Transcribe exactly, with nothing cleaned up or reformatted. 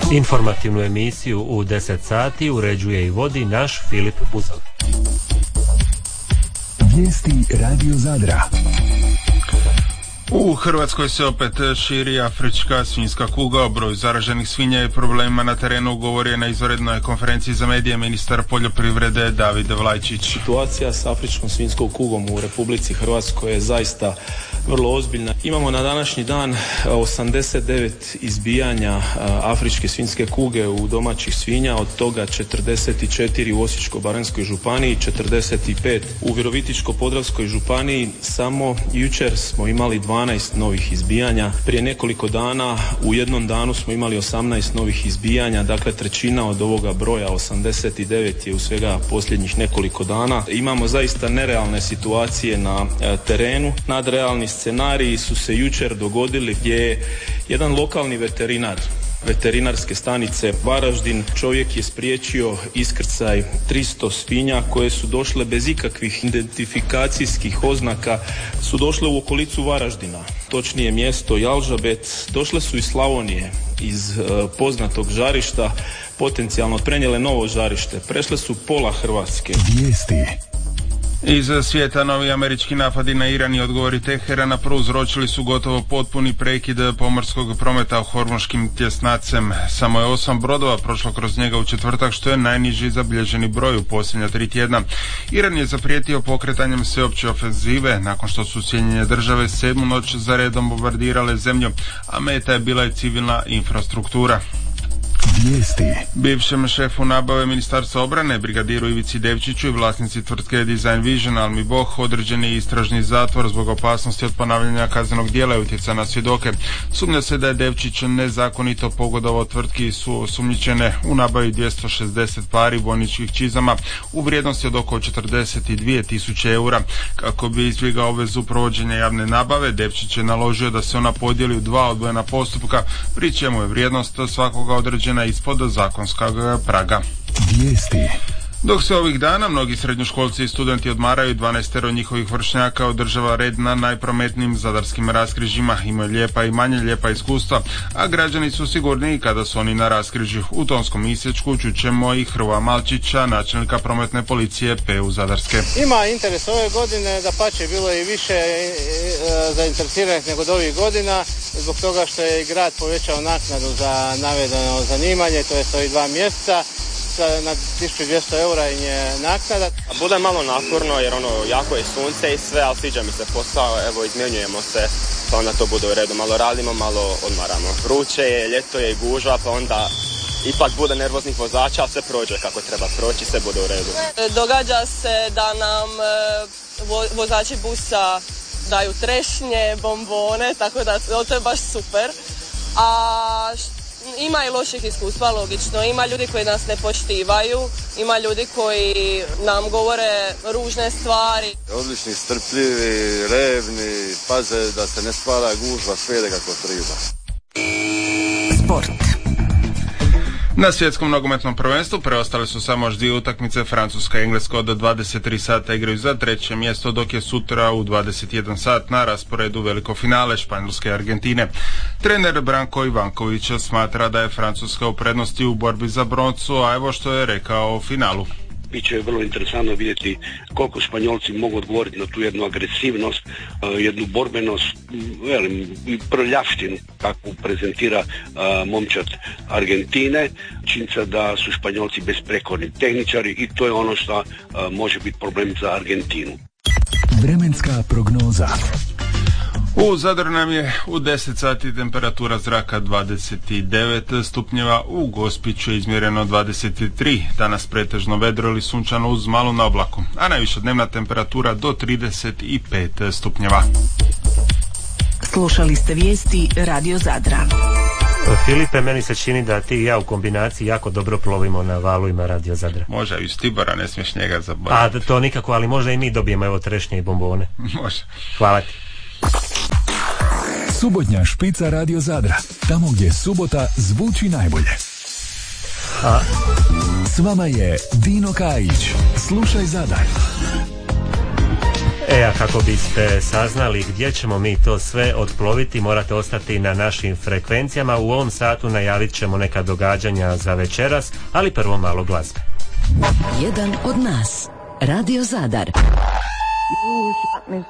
Informativnu emisiju u deset sati uređuje i vodi naš Filip Buzal. Vijesti Radio Zadra. U Hrvatskoj se opet širi afrička svinjska kuga. O broju zaraženih svinja i problemima na terenu govorio je na izvanrednoj konferenciji za medije ministar poljoprivrede David Vlajčić. Situacija s afričkom svinjskom kugom u Republici Hrvatskoj je zaista vrlo ozbiljna. Imamo na današnji dan osamdeset devet izbijanja afričke svinjske kuge u domaćih svinja, od toga četrdeset četiri u Osječko-baranjskoj županiji, četrdeset pet u Virovitičko-podravskoj županiji. Samo jučer smo imali dvanaest novih izbijanja. Prije nekoliko dana u jednom danu smo imali osamnaest novih izbijanja, dakle trećina od ovoga broja osamdeset devet je u svega posljednjih nekoliko dana. Imamo zaista nerealne situacije na terenu. Nadrealni scenariji su se jučer dogodili gdje je jedan lokalni veterinar veterinarske stanice Varaždin, čovjek je spriječio iskrcaj tristo svinja koje su došle bez ikakvih identifikacijskih oznaka, su došle u okolicu Varaždina, točnije mjesto Jalžabet. Došle su iz Slavonije, iz uh, poznatog žarišta, potencijalno prenijele novo žarište. Prešle su pola Hrvatske. Vijesti. Iz svijeta novi američki napadi na Iran i odgovori Teherana prouzročili su gotovo potpuni prekid pomorskog prometa hormuškim tjesnacem. Samo je osam brodova prošlo kroz njega u četvrtak, što je najniži zabilježeni broj u posljednja tri tjedna. Iran je zaprijetio pokretanjem sveopće ofenzive nakon što su Sjedinjene države sedmu noć za redom bombardirale zemlju, a meta je bila i civilna infrastruktura. Vijesti. Bivšem šefu nabave Ministarstva obrane, brigadiru Ivici Devčiću i vlasnici tvrtke Design Vision Almi Boh određen je istražni zatvor zbog opasnosti od ponavljanja kaznenog djela i utjecaja na svjedoke. Sumnja se da je Devčić nezakonito pogodovao tvrtki su osumnjičene u nabavi dvjesto šezdeset pari vojničkih čizama u vrijednosti od oko četrdeset dvije tisuće eura. Kako bi izbjegao obvezu provođenja javne nabave, Devčić je naložio da se ona podijeli u dva odvojena postupka, pri čemu je vrijednost svakoga određena ispod zakonskog praga. Vijesti. Dok se ovih dana mnogi srednjoškolci i studenti odmaraju, dvanaestero njihovih vršnjaka održava red na najprometnijim zadarskim raskrižjima. Imaju lijepa i manje lijepa iskustva, a građani su sigurniji kada su oni na raskrižju. U tonskom isječku čućemo i Hrvoja Malčića, načelnika prometne policije P U Zadarske. Ima interes ove godine, da pače bilo je i više e, e, zainteresiranih nego od ovih godina, zbog toga što je grad povećao naknadu za navedeno zanimanje, to je ovih dva mjeseca. Na tisuću dvjesto eura im je naknada. Bude malo naporno jer ono jako je sunce i sve, ali sviđa mi se posao, evo izmjenjujemo se, pa onda to bude u redu. Malo radimo, malo odmaramo. Vruće je, ljeto je i gužva, pa onda ipak bude nervoznih vozača, ali sve prođe kako treba proći, sve bude u redu. Događa se da nam vo- vozači busa daju trešnje, bombone, tako da to je baš super. A ima i loših iskustva, logično. Ima ljudi koji nas ne poštivaju, ima ljudi koji nam govore ružne stvari. Odlični, strpljivi, revni, paze da se ne stvara gužva, sve ide kako treba. Sport. Na svjetskom nogometnom prvenstvu preostale su samo još dvije utakmice. Francuska i Engleska od dvadeset tri sata igraju za treće mjesto, dok je sutra u dvadeset jedan sat na rasporedu veliko finale Španjolske i Argentine. Trener Branko Ivanković smatra da je Francuska u prednosti u borbi za broncu, a evo što je rekao o finalu. Biće vrlo interesantno vidjeti koliko Španjolci mogu odgovoriti na tu jednu agresivnost, jednu borbenost, velim, prljavštinu kakvu prezentira uh, momčad Argentine. Činjenica da su Španjolci besprekorni tehničari i to je ono što uh, može biti problem za Argentinu. Vremenska prognoza. U Zadru nam je u deset sati temperatura zraka dvadeset devet stupnjeva, u Gospiću je izmjereno dvadeset tri, danas pretežno vedro ili sunčano uz malu na oblaku, a najviša dnevna temperatura do trideset pet stupnjeva. Slušali ste vijesti Radio Zadra. Filipe, meni se čini da ti i ja u kombinaciji jako dobro plovimo na valovima Radio Zadra. Može, i Stibora ne smiješ njega zaboraviti. A to nikako, ali možda i mi dobijemo evo trešnje i bombone. Može. Hvala ti. Subotnja špica Radio Zadra, tamo gdje subota zvuči najbolje. A? S vama je Dino Kajić. Slušaj Zadar. E, a kako biste saznali gdje ćemo mi to sve otploviti, morate ostati na našim frekvencijama. U ovom satu najavit ćemo neka događanja za večeras, ali prvo malo glazbe. Jedan od nas, Radio Zadar.